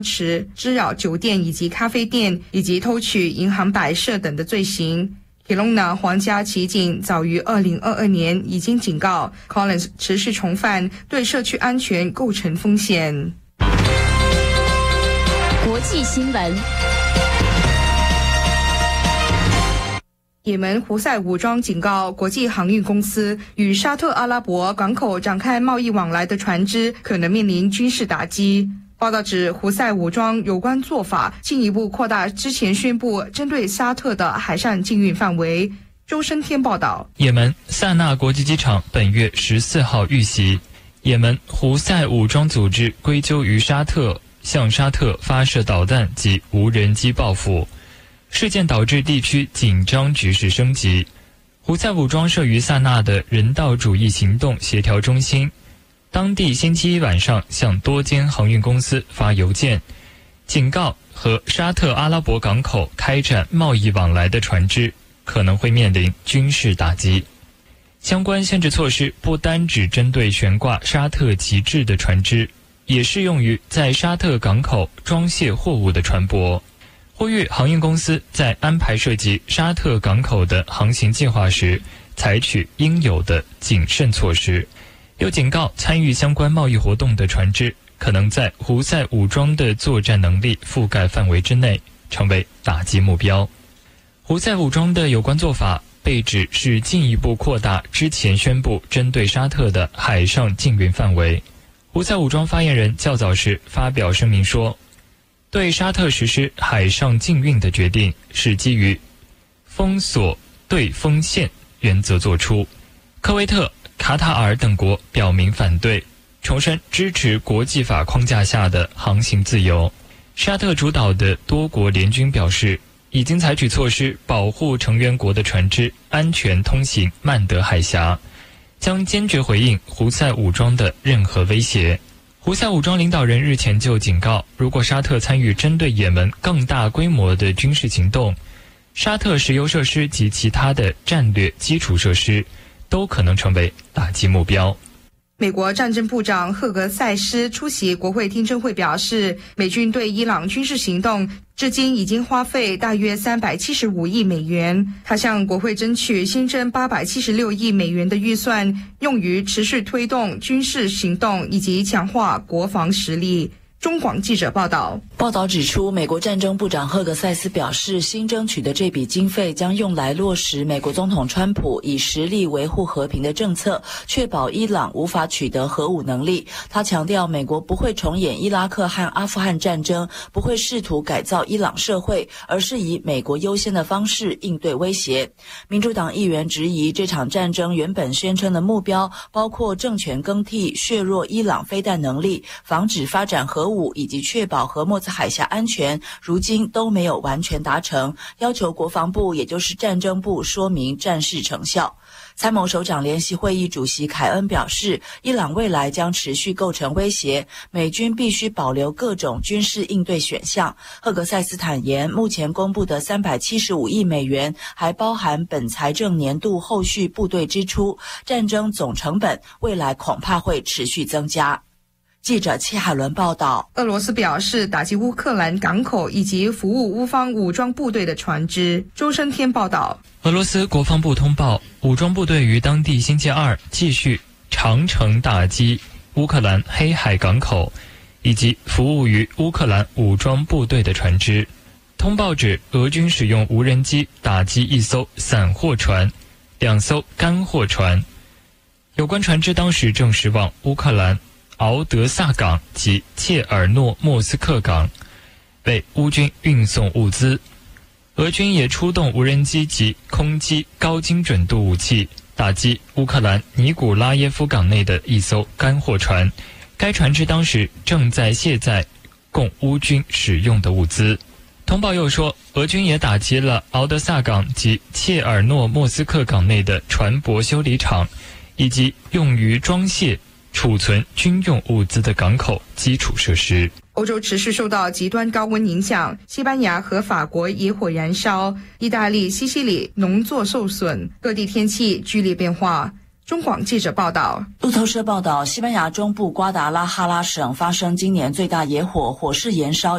持滋扰酒店以及咖啡店，以及偷取银行摆设等的罪行。Kelowna 皇家骑警早于2022年已经警告 Collins 持续重犯，对社区安全构成风险。 国际新闻。 也门胡塞武装警告国际航运公司，与沙特阿拉伯港口展开贸易往来的船只可能面临军事打击。报道指，胡塞武装有关做法进一步扩大之前宣布针对沙特的海上禁运范围。周生天报道， 也门萨那国际机场本月14号遇袭，也门胡塞武装组织归咎于沙特，向沙特发射导弹及无人机报复。事件导致地区紧张局势升级。胡塞武装设于萨那的人道主义行动协调中心，当地星期一晚上向多间航运公司发邮件，警告和沙特阿拉伯港口开展贸易往来的船只可能会面临军事打击。相关限制措施不单只针对悬挂沙特旗帜的船只，也适用于在沙特港口装卸货物的船舶。呼吁航运公司在安排涉及沙特港口的航行计划时，采取应有的谨慎措施。又警告参与相关贸易活动的船只可能在胡塞武装的作战能力覆盖范围之内，成为打击目标。胡塞武装的有关做法被指是进一步扩大之前宣布针对沙特的海上禁运范围。胡塞武装发言人较早时发表声明说，对沙特实施海上禁运的决定是基于封锁对风险原则作出。科威特、卡塔尔等国表明反对，重申支持国际法框架下的航行自由。沙特主导的多国联军表示，已经采取措施保护成员国的船只安全通行曼德海峡，将坚决回应胡塞武装的任何威胁。胡塞武装领导人日前就警告，如果沙特参与针对也门更大规模的军事行动，沙特石油设施及其他的战略基础设施都可能成为打击目标。 美国战争部长赫格塞斯出席国会听证会表示，美军对伊朗军事行动至今已经花费大约375亿美元。他向国会争取新增876亿美元的预算，用于持续推动军事行动以及强化国防实力。中广记者报道， 指出，美国战争部长赫格塞斯表示，新争取的这笔经费将用来落实美国总统川普以实力维护和平的政策，确保伊朗无法取得核武能力。他强调，美国不会重演伊拉克和阿富汗战争，不会试图改造伊朗社会，而是以美国优先的方式应对威胁。民主党议员质疑，这场战争原本宣称的目标包括政权更替、削弱伊朗飞弹能力、防止发展核武以及确保荷默兹海峡安全，如今都没有完全达成，要求国防部也就是战争部说明战事成效。参谋首长联席会议主席凯恩表示，伊朗未来将持续构成威胁，美军必须保留各种军事应对选项。赫格塞斯坦言，目前公布的375亿美元还包含本财政年度后续部队支出，战争总成本未来恐怕会持续增加。记者戚海伦报道， 俄罗斯表示打击乌克兰港口以及服务乌方武装部队的船只。周生天报道， 俄罗斯国防部通报，武装部队于当地星期二继续长程打击乌克兰黑海港口以及服务于乌克兰武装部队的船只。通报指，俄军使用无人机打击一艘散货船、2艘干货船，有关船只当时正驶往乌克兰敖德萨港及切尔诺莫斯克港，为乌军运送物资。俄军也出动无人机及空击高精准度武器，打击乌克兰尼古拉耶夫港内的一艘干货船，该船只当时正在卸载供乌军使用的物资。通报又说，俄军也打击了敖德萨港及切尔诺莫斯克港内的船舶修理厂，以及用于装卸储存军用物资的港口基础设施。 欧洲持续受到极端高温影响，西班牙和法国野火燃烧，意大利、西西里农作受损，各地天气剧烈变化。中广记者报道， 路透社报道，西班牙中部瓜达拉哈拉省发生今年最大野火，火势延烧